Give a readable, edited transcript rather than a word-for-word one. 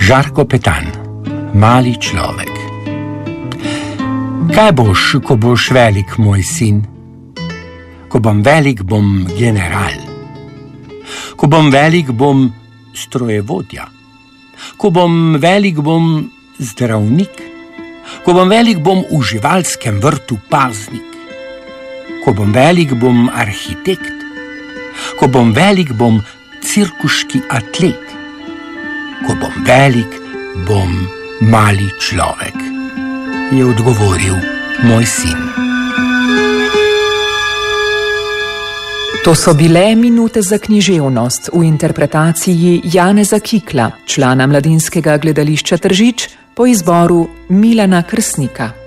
Žarko Petan, mali človek. Kaj boš, ko boš velik, moj sin? Ko bom velik, bom general. Ko bom velik, bom strojevodja. Ko bom velik, bom zdravnik. Ko bom velik, bom v živalskem vrtu paznik. Ko bom velik, bom arhitekt. Ko bom velik, bom cirkuški atlet. Ko bom velik, bom mali človek, je odgovoril moj sin. To so bile minute za književnost v interpretaciji Janeza Kikla, člana Mladinskega gledališča Tržič, po izboru Milana Krsnika.